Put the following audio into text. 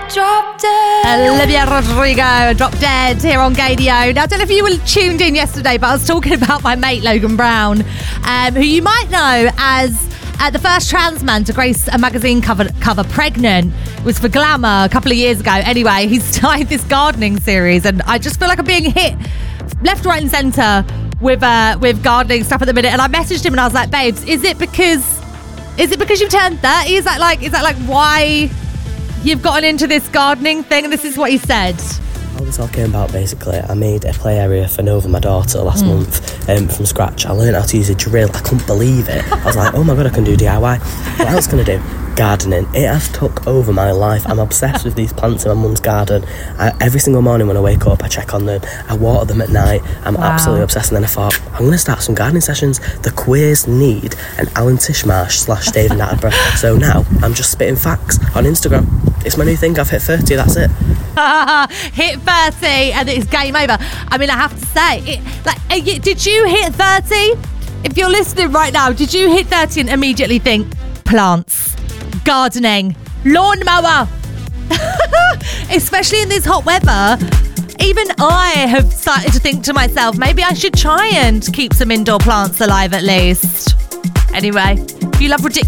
Drop Dead. Olivia Rodrigo, Drop Dead here on Gadio. Now, I don't know if you were tuned in yesterday, but I was talking about my mate Logan Brown, who you might know as the first trans man to grace a magazine cover pregnant. It was for Glamour a couple of years ago. Anyway, he started this gardening series, and I just feel like I'm being hit left, right, and centre with gardening stuff at the minute. And I messaged him and I was like, babes, is it because you turned 30? Is that like why you've gotten into this gardening thing? And this is what he said. How this all came about, basically, I made a play area for Nova, my daughter, last month from scratch. I learned how to use a drill. I couldn't believe it. I was like, oh my God, I can do DIY. What else can I do? Gardening. It has took over my life. I'm obsessed with these plants in my mum's garden. Every single morning when I wake up, I check on them. I water them at night. I'm absolutely obsessed. And then I thought, I'm going to start some gardening sessions. The queers need an Alan Tishmarsh / David Attenborough. So now I'm just spitting facts on Instagram. It's my new thing. I've hit 30. That's it. Hit 30 and it's game over. I mean, I have to say, did you hit 30? If you're listening right now, did you hit 30 and immediately think plants, gardening, lawnmower? Especially in this hot weather, even I have started to think to myself, maybe I should try and keep some indoor plants alive at least. Anyway, if you love ridiculous